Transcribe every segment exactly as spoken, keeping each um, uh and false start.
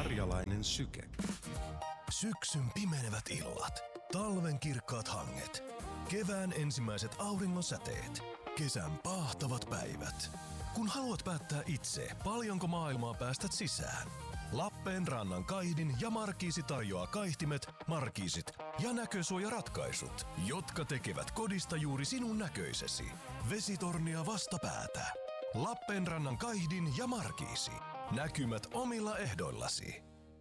Karjalainen syke. Syksyn pimenevät illat, talven kirkkaat hanget, kevään ensimmäiset auringon säteet, kesän paahtavat päivät. Kun haluat päättää itse, paljonko maailmaa päästät sisään. Lappeenrannan Kaihdin ja Markiisi tarjoaa kaihtimet, markiisit ja näkösuojaratkaisut, jotka tekevät kodista juuri sinun näköisesi. Vesitornia vastapäätä. Lappeenrannan Kaihdin ja Markiisi. Näkymät omilla ehdoillasi.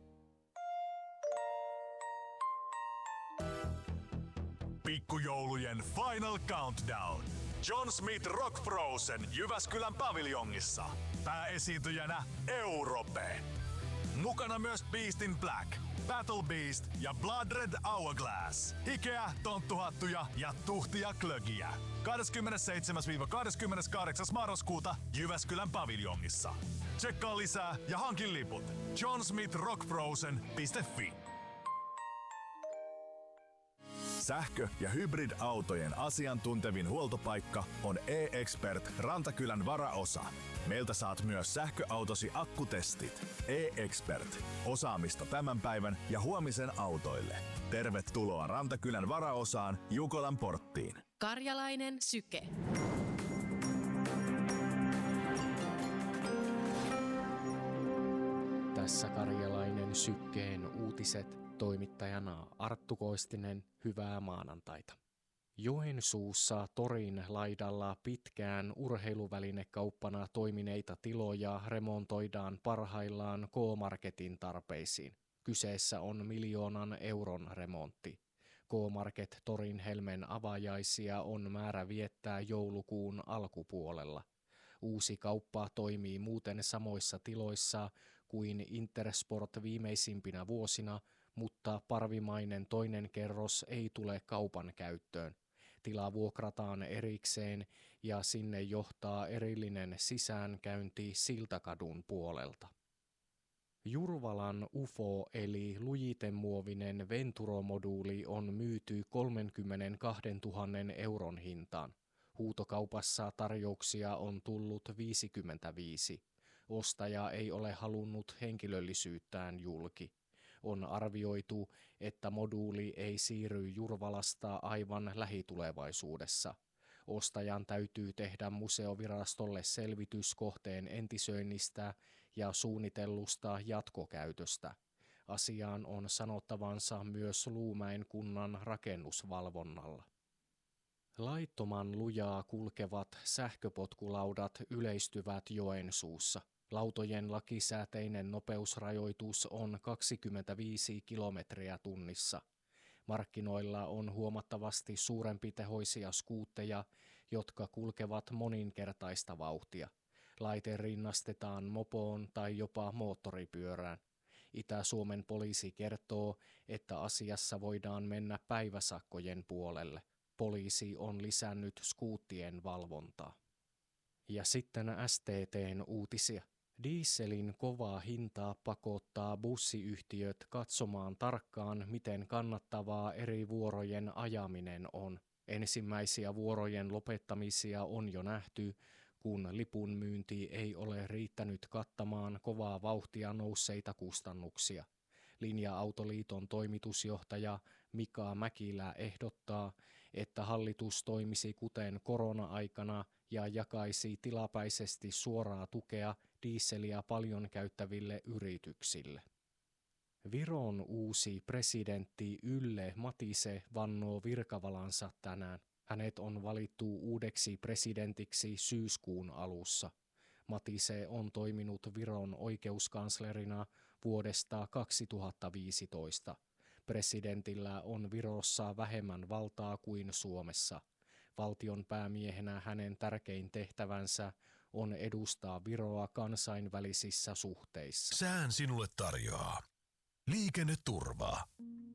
Pikkujoulujen Final Countdown. John Smith Rock Frozen Jyväskylän paviljongissa. Pääesiintyjänä Europe. Mukana myös Beast in Black, Battle Beast ja Blood Red Hourglass. Hikeä, tonttuhattuja ja tuhtia klögiä. kahdeskymmenesseitsemäs kahdeskymmeneskahdeksas marraskuuta Jyväskylän paviljongissa. Tsekkaa lisää ja hankin liput john smith rock frozen piste fi. Sähkö- ja hybridautojen asiantuntevin huoltopaikka on E-Expert Rantakylän varaosa. Meiltä saat myös sähköautosi akkutestit. E-Expert. Osaamista tämän päivän ja huomisen autoille. Tervetuloa Rantakylän varaosaan Jukolan porttiin. Karjalainen syke. Tässä Karjalainen sykkeen uutiset. Toimittajana Arttu Koistinen, hyvää maanantaita. Joensuussa torin laidalla pitkään urheiluvälinekauppana toimineita tiloja remontoidaan parhaillaan K-Marketin tarpeisiin. Kyseessä on miljoonan euron remontti. K-Market torin helmen avajaisia on määrä viettää joulukuun alkupuolella. Uusi kauppa toimii muuten samoissa tiloissa kuin Intersport viimeisimpinä vuosina, mutta parvimainen toinen kerros ei tule kaupan käyttöön. Tila vuokrataan erikseen ja sinne johtaa erillinen sisäänkäynti Siltakadun puolelta. Jurvalan U F O eli lujitemuovinen Venturo-moduuli on myyty kolmekymmentäkaksituhatta euron hintaan. Huutokaupassa tarjouksia on tullut viisikymmentäviisi. Ostaja ei ole halunnut henkilöllisyyttään julki. On arvioitu, että moduuli ei siirry Jurvalasta aivan lähitulevaisuudessa. Ostajan täytyy tehdä museovirastolle selvitys kohteen entisöinnistä ja suunnitellusta jatkokäytöstä. Asiaan on sanottavansa myös Luumäen kunnan rakennusvalvonnalla. Laittoman lujaa kulkevat sähköpotkulaudat yleistyvät Joensuussa. Lautojen lakisääteinen nopeusrajoitus on kaksikymmentäviisi kilometriä tunnissa. Markkinoilla on huomattavasti suurempitehoisia skuutteja, jotka kulkevat moninkertaista vauhtia. Laite rinnastetaan mopoon tai jopa moottoripyörään. Itä-Suomen poliisi kertoo, että asiassa voidaan mennä päiväsakkojen puolelle. Poliisi on lisännyt skuuttien valvontaa. Ja sitten S T T:n uutisia. Dieselin kovaa hintaa pakottaa bussiyhtiöt katsomaan tarkkaan, miten kannattavaa eri vuorojen ajaminen on. Ensimmäisiä vuorojen lopettamisia on jo nähty, kun lipun myynti ei ole riittänyt kattamaan kovaa vauhtia nousseita kustannuksia. Linja-autoliiton toimitusjohtaja Mika Mäkilä ehdottaa, että hallitus toimisi kuten korona-aikana ja jakaisi tilapäisesti suoraa tukea dieseliä paljon käyttäville yrityksille. Viron uusi presidentti Yle Matise vannoo virkavalansa tänään. Hänet on valittu uudeksi presidentiksi syyskuun alussa. Matise on toiminut Viron oikeuskanslerina vuodesta kaksituhattaviisitoista. Presidentillä on Virossa vähemmän valtaa kuin Suomessa. Valtion päämiehenä hänen tärkein tehtävänsä on edustaa Viroa kansainvälisissä suhteissa. Sään sinulle tarjoaa liikenneturvaa.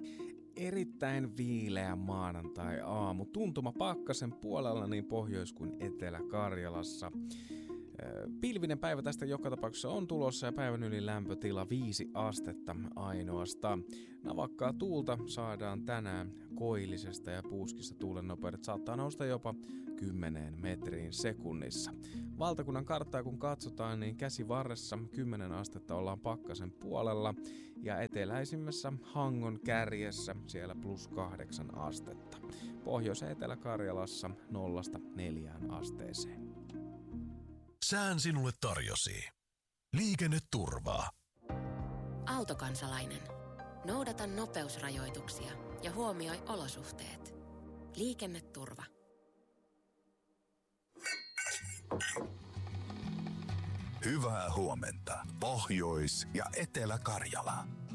Erittäin viileä maanantai-aamu. Tuntuma pakkasen puolella niin Pohjois- kuin Etelä-Karjalassa. Pilvinen päivä tästä joka tapauksessa on tulossa ja päivän yli lämpötila viisi astetta ainoastaan. Navakkaa tuulta saadaan tänään koillisesta ja puuskista tuulen nopeudet saattaa nousta jopa kymmeneen metriin sekunnissa. Valtakunnan karttaa kun katsotaan, niin käsivarressa kymmenen astetta ollaan pakkasen puolella ja eteläisimmässä Hangon kärjessä siellä plus kahdeksan astetta. Pohjois- ja Etelä-Karjalassa nollasta neljään asteeseen. Sään sinulle tarjosi liikenneturvaa. Autokansalainen. Noudata nopeusrajoituksia ja huomioi olosuhteet. Liikenneturva. Hyvää huomenta, Pohjois- ja Etelä-Karjala.